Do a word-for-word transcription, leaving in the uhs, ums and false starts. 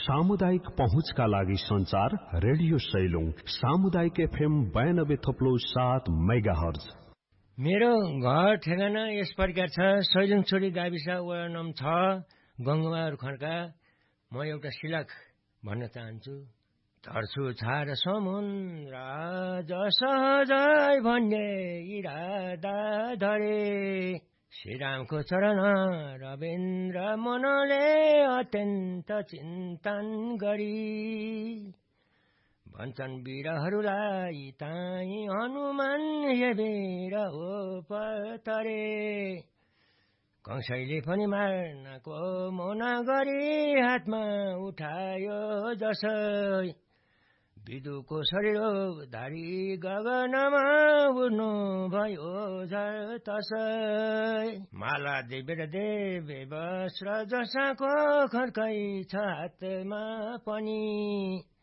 सामुदायिक पहुँचका लागि संचार रेडियो सैलुङ सामुदायिक एफएम बयानब्बे थोप्लो सात मेगाहर्ज। मेरो घर ठेगाना यस प्रकार छ। सैलुङछोडी गाविस वडा नम्बर छ गंगबहादुर खड्का। म एउटा शिलक भन्न चाहन्छु। धर्छु छाड समुद्र जसहजै भन्ने इरादा धरे, श्रीरामको चरण रविन्द्र मनले अत्यन्त चिन्तन गरी, भन्छन् वीरहरूलाई ताई हनुमान हेरेर हो पतरे, कंसैले पनि मार्नको मना गरी हातमा उठायो जसै, विदुको शरीर धारी गगनमा उड्नु भयो झर्तसै, माला देवेर देवे वस्त्र जसाको खड्कै छ हातमा पनि,